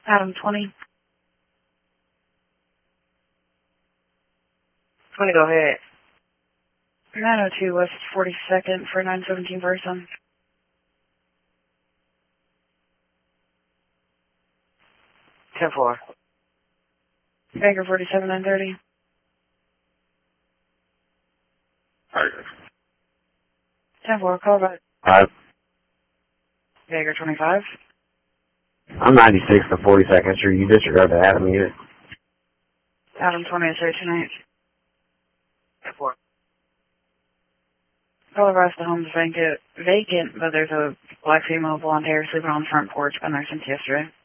Adam 20. 20, go ahead. 902 West 42nd for 917 person. 10-4. Baker 47 930. Alright. 10-4, call back. Baker 25. I'm 96 to 42nd. Sure, you disregard the Adam unit. Adam 20 is here tonight. 10-4. Call across the home's vacant, but there's a black female blonde hair sleeping on the front porch. Been there since yesterday.